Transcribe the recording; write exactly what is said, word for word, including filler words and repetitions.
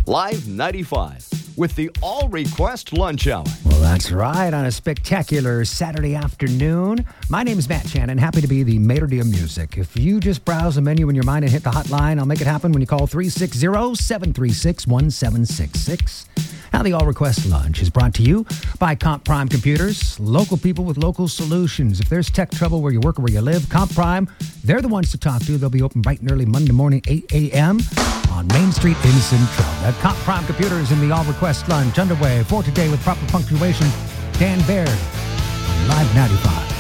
Live ninety-five with the All Request Lunch Hour. Well, that's right, on a spectacular Saturday afternoon. My name is Matt Shannon, happy to be the maitre d' music. If you just browse the menu in your mind and hit the hotline, I'll make it happen when you call three six zero, seven three six, one seven six six. Now, the All Request Lunch is brought to you by Comp Prime Computers, local people with local solutions. If there's tech trouble where you work or where you live, Comp Prime, they're the ones to talk to. They'll be open bright and early Monday morning, eight a.m. on Main Street in Central. At Comp Prime Computers in the All Request Lunch underway for today with proper punctuation. Dan Baird, Live ninety-five.